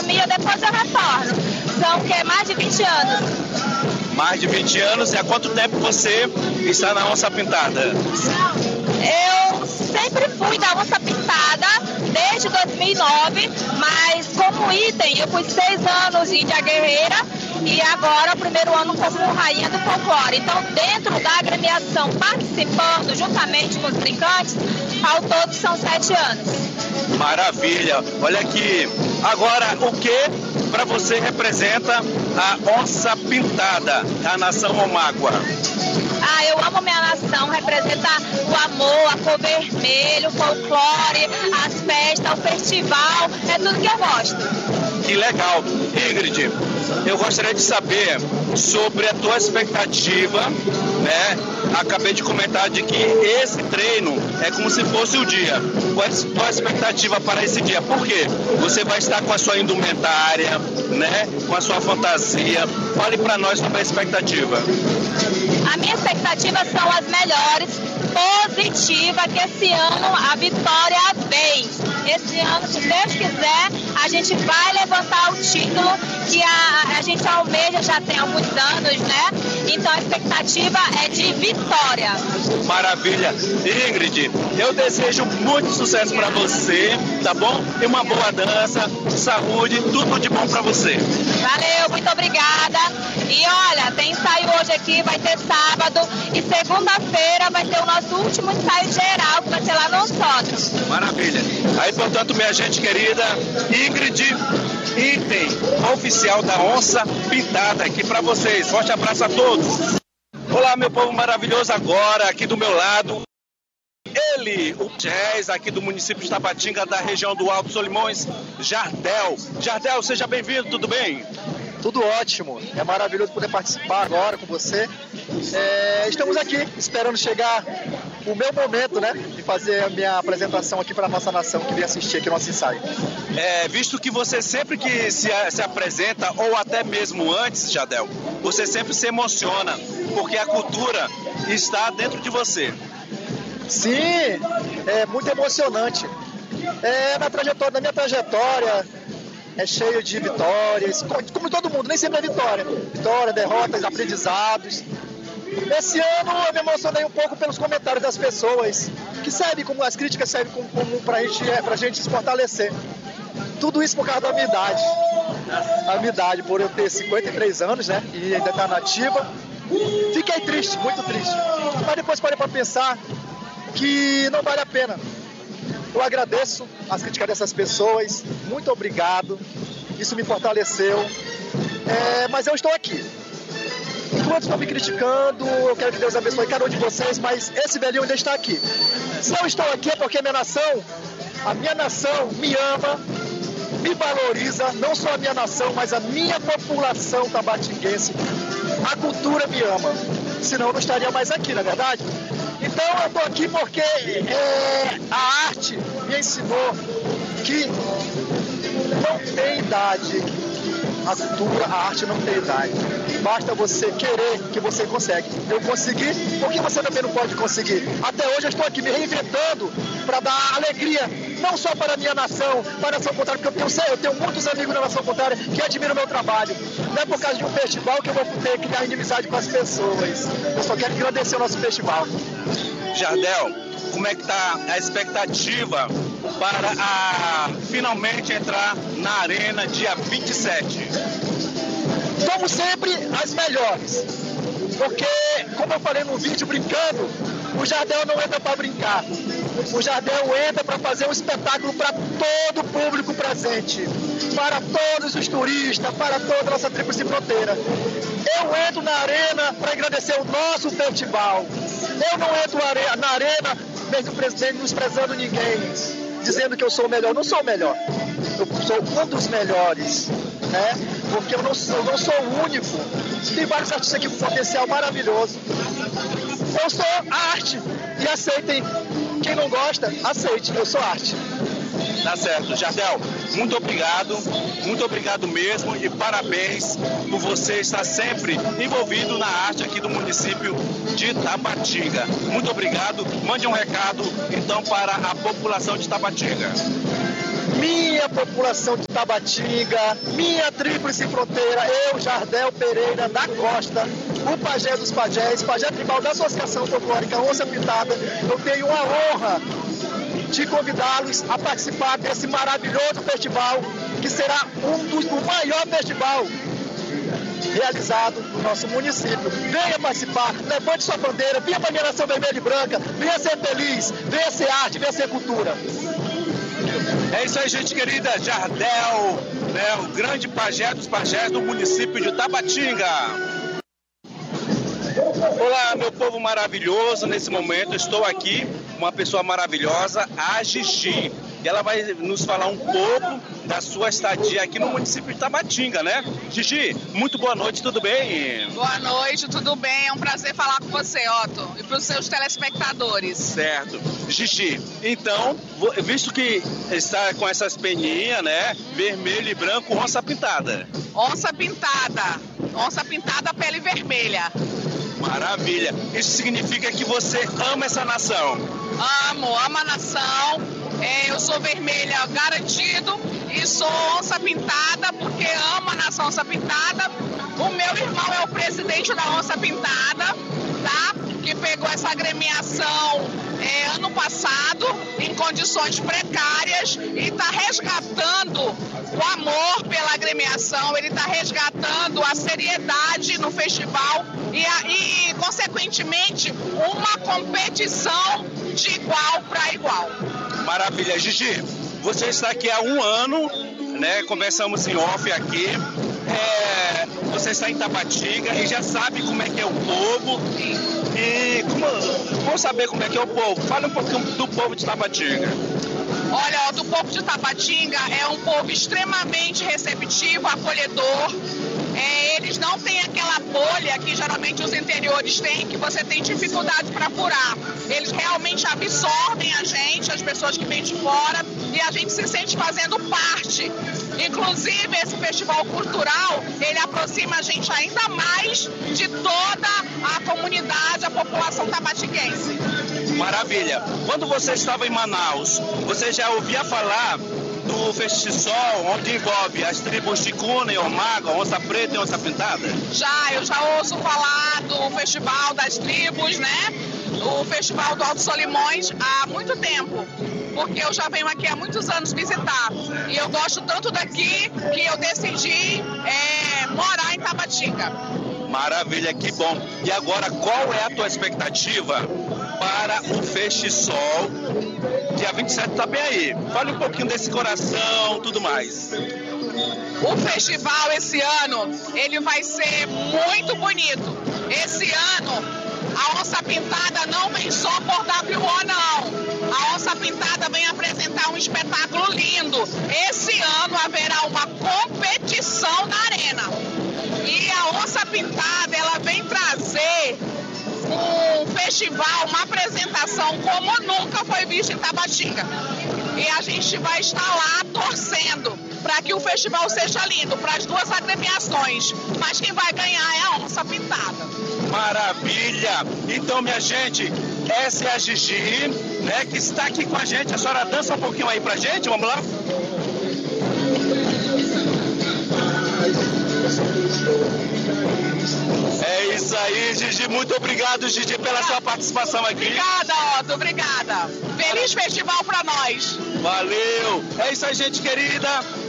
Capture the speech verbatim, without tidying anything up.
economia, depois eu retorno. São o quê? Mais de vinte anos. Mais de vinte anos, e há quanto tempo você está na Onça Pintada? Eu sempre fui da Onça Pintada, desde dois mil e nove, mas como item eu fui seis anos Índia Guerreira e agora o primeiro ano como Rainha do Folclore. Então, dentro da agremiação, participando juntamente com os brincantes, ao todo são sete anos. Maravilha! Olha aqui, agora o que para você representa a Onça Pintada, a nação Omáqua? Ah, eu amo minha nação, representa o amor, a cor vermelha, o folclore, as festas, o festival, é tudo que eu gosto. Que legal. Ingrid, eu gostaria de saber sobre a tua expectativa, né? Acabei de comentar de que esse treino é como se fosse o dia. Qual é a tua expectativa para esse dia? Por quê? Você vai estar com a sua indumentária, né? Com a sua fantasia. Fale para nós sobre a expectativa. A minha expectativa são as melhores, positiva, que esse ano a vitória vem. Esse ano, se Deus quiser, a gente vai levantar o título que a, a gente almeja já tem há muitos anos, né? Então a expectativa é de vitória. Maravilha. Ingrid, eu desejo muito sucesso para você, tá bom? E uma boa dança, saúde, tudo de bom para você. Valeu, muito obrigada. E olha, tem ensaio hoje aqui, vai ter sábado e segunda-feira vai ter o nosso último ensaio geral, que vai ser lá no Sódromo. Maravilha. Aí, portanto, minha gente querida, Ingrid, item oficial da Onça Pintada aqui para vocês. Forte abraço a todos. Olá, meu povo maravilhoso, agora aqui do meu lado. Ele, o jazz aqui do município de Tabatinga, da região do Alto Solimões, Jardel. Jardel, seja bem-vindo, tudo bem? Tudo ótimo, é maravilhoso poder participar agora com você. É, estamos aqui esperando chegar o meu momento, né, de fazer a minha apresentação aqui para a nossa nação que vem assistir aqui o nosso ensaio. É, visto que você sempre que se, se apresenta, ou até mesmo antes, Jardel, você sempre se emociona, porque a cultura está dentro de você. Sim, é muito emocionante. É, na trajetória, na minha trajetória, é cheio de vitórias, como todo mundo, nem sempre é vitória. Vitória, derrotas, aprendizados. Esse ano eu me emocionei um pouco pelos comentários das pessoas, que servem como, as críticas servem como, como pra gente, é, pra gente se fortalecer. Tudo isso por causa da minha idade. A minha idade, por eu ter cinquenta e três anos, né, e ainda estar nativa. Fiquei triste, muito triste. Mas depois parei pra pensar que não vale a pena. Eu agradeço as críticas dessas pessoas, muito obrigado, isso me fortaleceu, é, mas eu estou aqui. Enquanto estão me criticando, eu quero que Deus abençoe cada um de vocês, mas esse velhinho ainda está aqui. Se eu estou aqui é porque minha nação, a minha nação me ama, me valoriza, não só a minha nação, mas a minha população tabatinguense. A cultura me ama, senão eu não estaria mais aqui, não é verdade? Então eu estou aqui porque é, a arte me ensinou que não tem idade. A cultura, a arte não tem idade. Basta você querer que você consegue. Eu consegui, por que você também não pode conseguir? Até hoje eu estou aqui me reinventando para dar alegria, não só para a minha nação, para a Nação Contrária, porque eu tenho, eu tenho muitos amigos na Nação Contrária que admiram o meu trabalho. Não é por causa de um festival que eu vou ter que criar inimizade com as pessoas. Eu só quero agradecer o nosso festival. Jardel, como é que está a expectativa para a, finalmente entrar na arena dia vinte e sete? Como sempre, as melhores. Porque, como eu falei no vídeo brincando, o Jardel não entra para brincar. O Jardel entra para fazer um espetáculo para todo o público presente. Para todos os turistas, para toda a nossa tríplice fronteira. Eu entro na arena para agradecer o nosso festival. Eu não entro na arena mesmo desprezando ninguém, dizendo que eu sou o melhor. Eu não sou o melhor. Eu sou um dos melhores, né? Porque eu não sou, eu não sou o único. Tem vários artistas aqui com potencial maravilhoso. Eu sou arte. E aceitem. Quem não gosta, aceite. Eu sou arte. Tá certo. Jardel, muito obrigado. Muito obrigado mesmo e parabéns por você estar sempre envolvido na arte aqui do município de Tabatinga. Muito obrigado. Mande um recado, então, para a população de Tabatinga. minha população de Tabatinga, minha tríplice fronteira, eu, Jardel Pereira da Costa, o pajé dos pajés, pajé tribal da Associação Folclórica Onça Pintada, eu tenho a honra de convidá-los a participar desse maravilhoso festival, que será um dos, o maior festival realizado no nosso município. Venha participar, levante sua bandeira, venha para a minha nação vermelha e branca, venha ser feliz, venha ser arte, venha ser cultura. É isso aí, gente querida. Jardel, né, o grande pajé dos pajés do município de Tabatinga. Olá, meu povo maravilhoso. Nesse momento estou aqui com uma pessoa maravilhosa, a Gigi. E ela vai nos falar um pouco da sua estadia aqui no município de Tabatinga, né? Gigi, muito boa noite, tudo bem? Boa noite, tudo bem? É um prazer falar com você, Otto, e para os seus telespectadores. Certo. Gigi, então, visto que está com essas peninhas, né? Vermelho e branco, onça pintada. Onça pintada. Onça pintada, pele vermelha. Maravilha. Isso significa que você ama essa nação? Amo, amo a nação. É, eu sou vermelha garantido e sou onça pintada porque amo a nação onça pintada. O meu irmão é o presidente da Onça Pintada, tá? Que pegou essa agremiação é, ano passado em condições precárias e está resgatando o amor pela agremiação, ele está resgatando a seriedade no festival e, a, e, consequentemente, uma competição de igual para igual. Maravilha. Gigi, você está aqui há um ano, né? Conversamos em off aqui. É, você está em Tabatinga e já sabe como é que é o povo. E como, vamos saber como é que é o povo. Fala um pouquinho do povo de Tabatinga. Olha, do povo de Tabatinga é um povo extremamente receptivo, acolhedor. É, eles não têm aquela bolha que geralmente os interiores têm, que você tem dificuldade para furar. Eles realmente absorvem a gente, as pessoas que vêm de fora, e a gente se sente fazendo parte. Inclusive, esse festival cultural, ele aproxima a gente ainda mais de toda a comunidade, a população tabatinguense. Maravilha. Quando você estava em Manaus, você já ouvia falar do Festisol, onde envolve as tribos de Cuna e Omaga, Onça Preta e Onça Pintada? Já, eu já ouço falar do Festival das Tribos, né? O Festival do Alto Solimões há muito tempo, porque eu já venho aqui há muitos anos visitar. E eu gosto tanto daqui que eu decidi é, morar em Tabatinga. Maravilha, que bom. E agora, qual é a tua expectativa para o Festisol? Dia vinte e sete tá bem aí. Fale um pouquinho desse coração, tudo mais. O festival esse ano, ele vai ser muito bonito. Esse ano, a Onça Pintada não vem só por W O, não. A Onça Pintada vem apresentar um espetáculo lindo. Esse ano haverá uma competição na arena. E a Onça Pintada, ela vem trazer um festival, uma apresentação como nunca foi visto em Tabatinga. E a gente vai estar lá torcendo para que o festival seja lindo, para as duas agremiações. Mas quem vai ganhar é a Onça Pintada. Maravilha! Então, minha gente, essa é a Gigi, né, que está aqui com a gente. A senhora dança um pouquinho aí pra gente, vamos lá? É isso aí, Gigi. Muito obrigado, Gigi, pela sua participação aqui. Obrigada, Otto. Obrigada. Feliz festival pra nós. Valeu. É isso aí, gente querida.